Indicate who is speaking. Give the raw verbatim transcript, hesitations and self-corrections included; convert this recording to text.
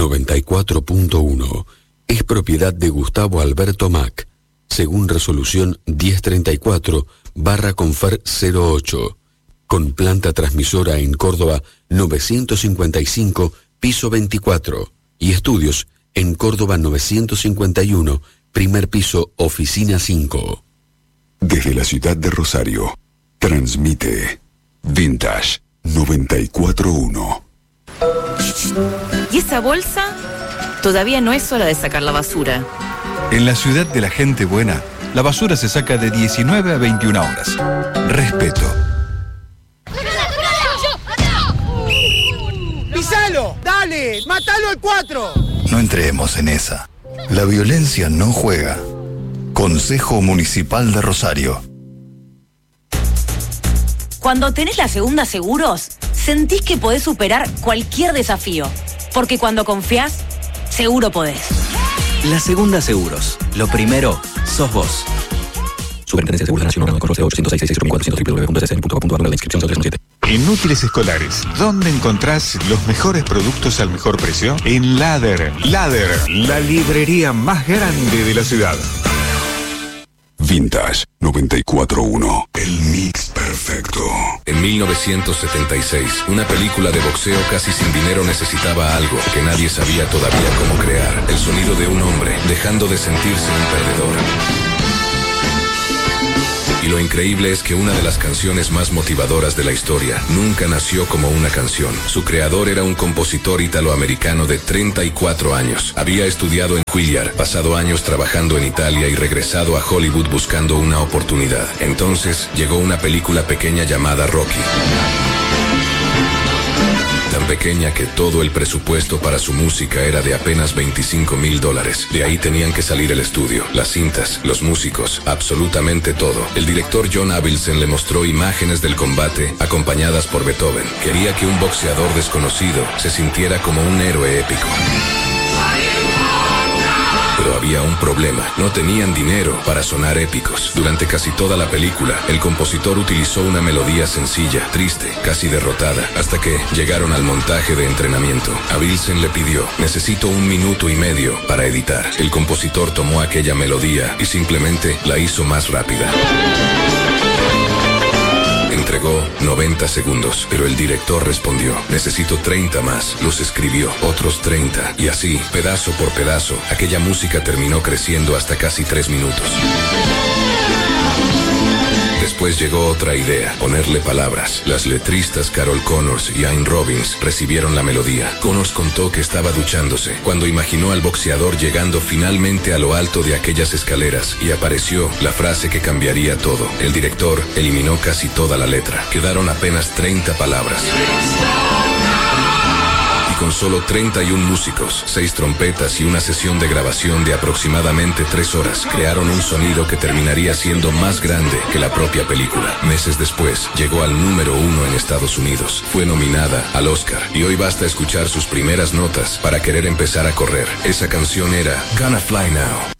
Speaker 1: noventa y cuatro punto uno es propiedad de Gustavo Alberto Mac, según resolución diez treinta y cuatro barra Confer cero ocho, con planta transmisora en Córdoba novecientos cincuenta y cinco, piso veinticuatro, y estudios en Córdoba novecientos cincuenta y uno, primer piso, oficina cinco.
Speaker 2: Desde la ciudad de Rosario, transmite Vintage noventa y cuatro punto uno.
Speaker 3: ¿Y esa bolsa? Todavía no es hora de sacar la basura.
Speaker 4: En la ciudad de la gente buena, la basura se saca de diecinueve a veintiuna horas. Respeto.
Speaker 5: ¡Pisalo! ¡Dale! ¡Mátalo al cuatro!
Speaker 6: No entremos en esa. La violencia no juega. Consejo Municipal de Rosario.
Speaker 7: Cuando tenés la Segunda Seguros, sentís que podés superar cualquier desafío. Porque cuando confiás, seguro podés.
Speaker 8: La Segunda Seguros. Lo primero, sos vos. Superintendencia de Seguros de la Nación, número de correo ochocientos seis sesenta y seis cuatrocientos, doble u doble u doble u punto s s punto gov punto a, número de inscripción cero tres uno siete.
Speaker 9: Inútiles escolares. ¿Dónde encontrás los mejores productos al mejor precio? En Ladder. Ladder, la librería más grande de la ciudad.
Speaker 2: Vintage noventa y cuatro punto uno. El mix perfecto.
Speaker 10: En mil novecientos setenta y seis, una película de boxeo casi sin dinero necesitaba algo que nadie sabía todavía cómo crear. El sonido de un hombre dejando de sentirse un perdedor. Y lo increíble es que una de las canciones más motivadoras de la historia nunca nació como una canción. Su creador era un compositor italoamericano de treinta y cuatro años. Había estudiado en Juilliard, pasado años trabajando en Italia y regresado a Hollywood buscando una oportunidad. Entonces llegó una película pequeña llamada Rocky. Tan pequeña que todo el presupuesto para su música era de apenas veinticinco mil dólares. De ahí tenían que salir el estudio, las cintas, los músicos, absolutamente todo. El director John Avildsen le mostró imágenes del combate acompañadas por Beethoven. Quería que un boxeador desconocido se sintiera como un héroe épico. Pero había un problema, no tenían dinero para sonar épicos. Durante casi toda la película, el compositor utilizó una melodía sencilla, triste, casi derrotada, hasta que llegaron al montaje de entrenamiento. Avildsen le pidió, necesito un minuto y medio para editar. El compositor tomó aquella melodía y simplemente la hizo más rápida. Entregó noventa segundos, pero el director respondió, necesito treinta más. Los escribió, otros treinta, y así, pedazo por pedazo, aquella música terminó creciendo hasta casi tres minutos. Después llegó otra idea, ponerle palabras. Las letristas Carol Connors y Ayn Robbins recibieron la melodía. Connors contó que estaba duchándose cuando imaginó al boxeador llegando finalmente a lo alto de aquellas escaleras y apareció la frase que cambiaría todo. El director eliminó casi toda la letra. Quedaron apenas treinta palabras. Y con solo treinta y un músicos, seis trompetas y una sesión de grabación de aproximadamente tres horas, crearon un sonido que terminaría siendo más grande que la propia película. Meses después, llegó al número uno en Estados Unidos. Fue nominada al Oscar y hoy basta escuchar sus primeras notas para querer empezar a correr. Esa canción era Gonna Fly Now.